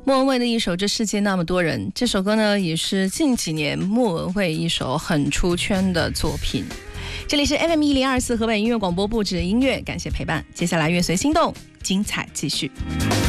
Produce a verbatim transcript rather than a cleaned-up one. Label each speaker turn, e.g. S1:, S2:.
S1: 莫文蔚的一首《这世界那么多人》，这首歌呢也是近几年莫文蔚一首很出圈的作品。这里是 F M 一零二四河北音乐广播部制音乐，感谢陪伴。接下来乐随心动，精彩继续。